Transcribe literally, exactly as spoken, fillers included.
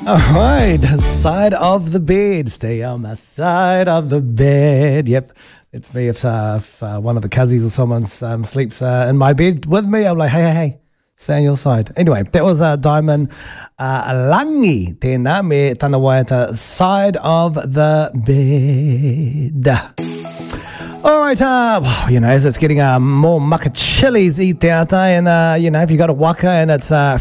Alright, side of the bed. Stay on my side of the bed. Yep, it's me. If, uh, if uh, one of the cousins or someone um, sleeps uh, in my bed with me, I'm like, hey, hey, hey, stay on your side. Anyway, that was uh, Diamond uh, Langi. Tēnā me tana waiata, side of the bed. All right, uh, well, you know, as it's getting uh, more mucka chilies, eat out, and uh, you know, if you got a waka and it's uh,